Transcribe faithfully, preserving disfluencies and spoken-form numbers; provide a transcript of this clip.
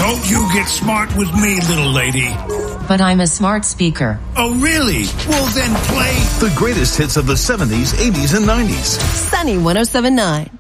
Don't you get smart with me, little lady. But I'm a smart speaker. Oh, really? Well, then play the greatest hits of the seventies, eighties, and nineties. Sunny one oh seven point nine.